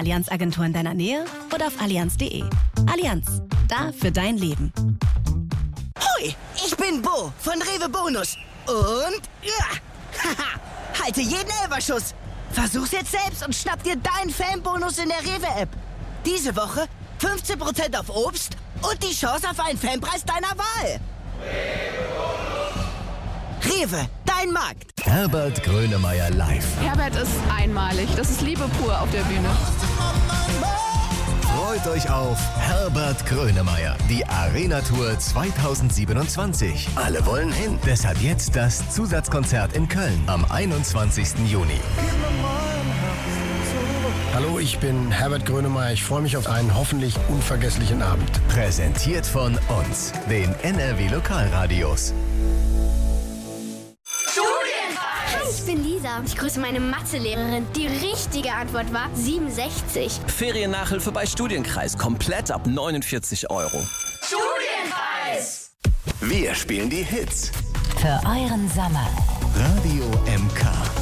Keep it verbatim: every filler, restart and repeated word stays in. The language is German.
Allianz-Agentur in deiner Nähe oder auf allianz punkt de. Allianz, da für dein Leben. Hui, ich bin Bo von Rewe Bonus. Und ja, haha, halte jeden Elferschuss. Versuch's jetzt selbst und schnapp dir deinen Fanbonus in der Rewe-App. Diese Woche fünfzehn Prozent auf Obst und die Chance auf einen Fanpreis deiner Wahl. Rewe, dein Markt. Herbert Grönemeyer live. Herbert ist einmalig. Das ist Liebe pur auf der Bühne. Freut euch auf Herbert Grönemeyer, die Arena-Tour zweitausendsiebenundzwanzig. Alle wollen hin. Deshalb jetzt das Zusatzkonzert in Köln am einundzwanzigsten Juni. Hallo, ich bin Herbert Grönemeyer. Ich freue mich auf einen hoffentlich unvergesslichen Abend. Präsentiert von uns, den N R W Lokalradios. Ich bin Lisa. Ich grüße meine Mathelehrerin. Die richtige Antwort war siebenundsechzig. Feriennachhilfe bei Studienkreis. Komplett ab neunundvierzig Euro. Studienkreis! Wir spielen die Hits. Für euren Sommer. Radio M K.